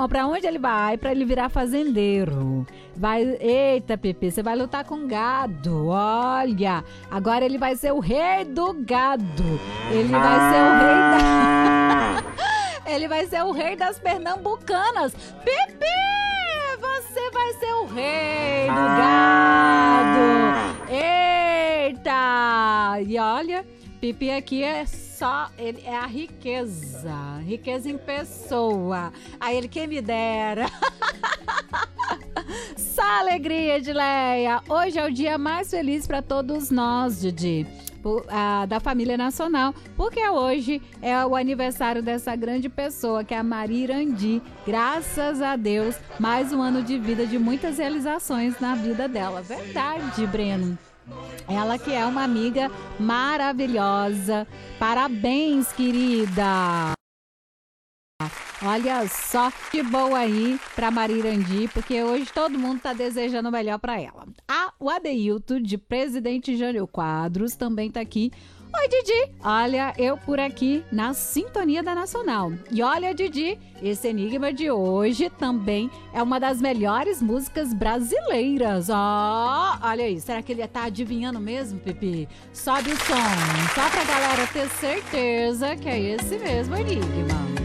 pra onde ele vai? Pra ele virar fazendeiro. Eita, Pepe, você vai lutar com gado. Olha, agora ele vai ser o rei do gado. Ele vai ser o rei Ele vai ser o rei das pernambucanas. Pepe, você vai ser o rei do gado. Eita! E olha, Pipi aqui é só, ele é a riqueza em pessoa. Aí ele, quem me dera. Só alegria, Edileia. Hoje é o dia mais feliz para todos nós, Didi, da família nacional, porque hoje é o aniversário dessa grande pessoa, que é a Maria Irandi. Graças a Deus, mais um ano de vida, de muitas realizações na vida dela. Verdade, Breno. Ela que é uma amiga maravilhosa. Parabéns, querida. Olha só que boa aí pra Maria Irandi, porque hoje todo mundo tá desejando o melhor pra ela. O Adeilton, de Presidente Jânio Quadros, também tá aqui. Oi, Didi. Olha, eu por aqui na sintonia da Nacional. E olha, Didi, esse enigma de hoje também é uma das melhores músicas brasileiras. Olha aí, será que ele tá adivinhando mesmo, Pipi? Sobe o som, só pra galera ter certeza que é esse mesmo enigma.